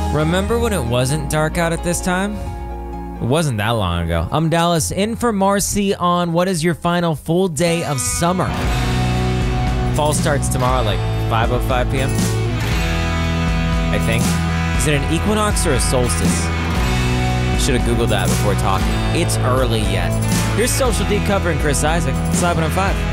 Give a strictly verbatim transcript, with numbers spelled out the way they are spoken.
Remember when it wasn't dark out at this time? It wasn't that long ago. I'm Dallas, in for Marcy on what is your final full day of summer. Fall starts tomorrow, like five oh five p.m. I think. Is it an equinox or a solstice? Should have Googled that before talking. It's early yet. Here's Social D covering Chris Isaak. It's eleven oh five.